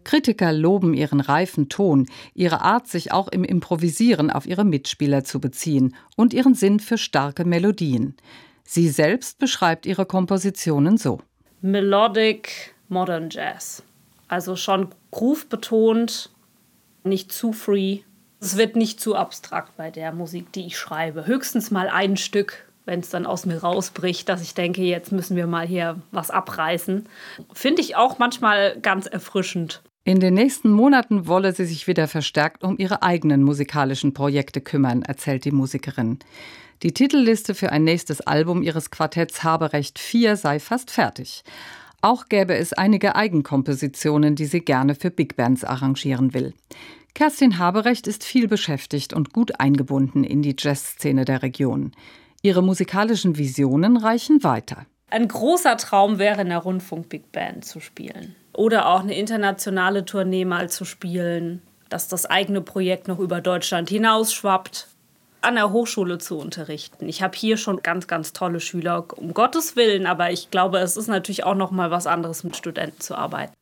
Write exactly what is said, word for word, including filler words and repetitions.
Kritiker loben ihren reifen Ton, ihre Art, sich auch im Improvisieren auf ihre Mitspieler zu beziehen und ihren Sinn für starke Melodien. Sie selbst beschreibt ihre Kompositionen so: Melodic Modern Jazz. Also schon groove-betont, nicht zu free. Es wird nicht zu abstrakt bei der Musik, die ich schreibe. Höchstens mal ein Stück, wenn es dann aus mir rausbricht, dass ich denke, jetzt müssen wir mal hier was abreißen. Finde ich auch manchmal ganz erfrischend. In den nächsten Monaten wolle sie sich wieder verstärkt um ihre eigenen musikalischen Projekte kümmern, erzählt die Musikerin. Die Titelliste für ein nächstes Album ihres Quartetts Haberecht vier sei fast fertig. Auch gäbe es einige Eigenkompositionen, die sie gerne für Big Bands arrangieren will. Kerstin Haberecht ist viel beschäftigt und gut eingebunden in die Jazzszene der Region. Ihre musikalischen Visionen reichen weiter. Ein großer Traum wäre, in der Rundfunk-Big Band zu spielen. Oder auch eine internationale Tournee mal zu spielen, dass das eigene Projekt noch über Deutschland hinausschwappt. An der Hochschule zu unterrichten. Ich habe hier schon ganz, ganz tolle Schüler, um Gottes Willen, aber ich glaube, es ist natürlich auch noch mal was anderes, mit Studenten zu arbeiten.